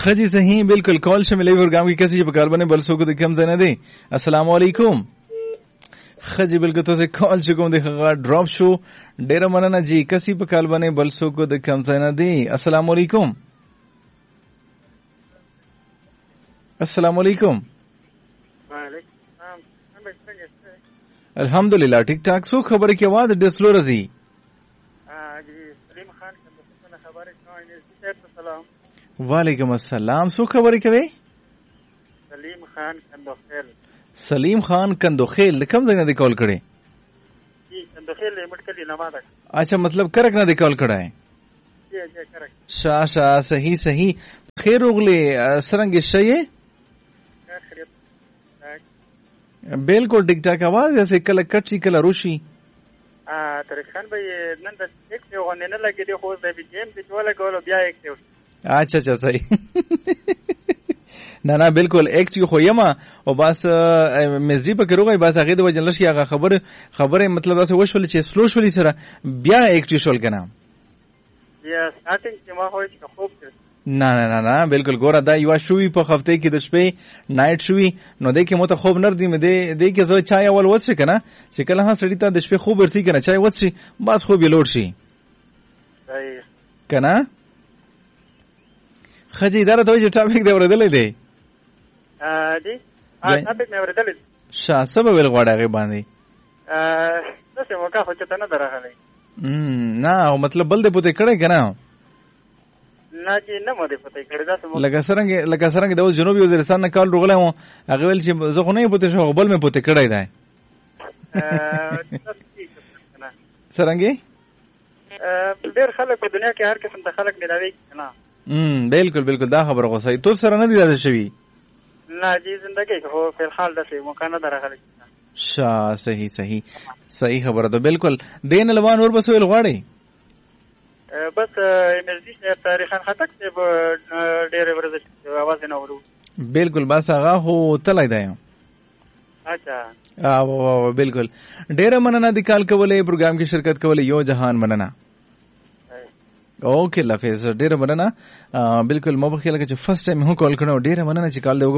خجی صحیح بالکل کال شاملې پروګرام کې کسي په کال باندې بل څوک د کم نه دی. السلام علیکم. خجی بالکل تاسو کال چې کوم د هغه ډراپ شو ډیر مننه جی کسي په کال باندې بل څوک د کم نه دی. السلام علیکم. السلام علیکم. الحمدلله ټیک ټاک. سو خبره کې आवाज د سلو رزي. سلیم خان څنګه خبره کوي؟ وعلیکم السلام. سو خبره کوي؟ سلیم خان کندوخیل. سلیم خان کندوخیل کوم ځای نه دی کال کړي؟ جی کندوخیل مټکلی نماده. اچھا مطلب کرک نه دی کال کړای. جی جی کرک. شا صحیح صحیح. خیر وغلی سرنګ شي. بالکل ټیک ټاک. आवाज ایسے کله کټ شي کله روشي. طارق خان بھائی نن د یک یو غننه نه لګی دی خو د بي جیم د جوړه کولو بیا یک دی. اچھا صحیح. نه بالکل ایکټ خو یما او بس مزجی په کروغای بس هغه د وجه لشي هغه خبره مطلب تاسو وشول چې سلو شولې سره بیا ایکټ شول کنه. یا سټارټینګ چې ما هوی چې خوب نه بالکل ګوره دا یو شوی په هفته کې د شپې نایټ شوی نو د کې مت خوب نر دی مې د کې زو چای اول وڅ کنه چې کله ها سړی ته د شپې خوب ورتي کنه چای وڅ شي بس خوب یې لوړ شي. صحیح کنه خجی اداره ته چې ټاپک دی ورېدلې دی. جی ټاپک مې ورېدلې. شاه سبب ول غواړي غي باندې څه موقع خو ته نه درغلې. نه مطلب بل دې پته کړه کنه. نه جی نه مو دې پته کړه دا سم لکه څنګه د جنوبي وزیرستان نه کال روغله مو هغه ول چې زه خو نه پته شو بل مې پته کړای دی. څنګه ډېر خلک په دنیا کې هر قسم ته خلک ملاوي کنه. بالکل دا خبره غو صحیح. تو سره نه دی راځي شوی. نه جی زندگی خو په حال داسې مکانه درغلی. شاه صحیح خبره ده. بالکل دین لوان اور بس ویل غواړي. بس انرژي تاریخ خطک ته ډېر ورزش आवाज نه ورو. بالکل بس هغه هو تلای دی. اچھا بالکل ډېر مننه د کال کولې پروګرام کې شرکت کولې یو جهان مننه. اوکې لافیز ډېر مننه. بالکل مو په خیال کې چې فرست ټایم هو کال کړو ډېر مننه چې کال دی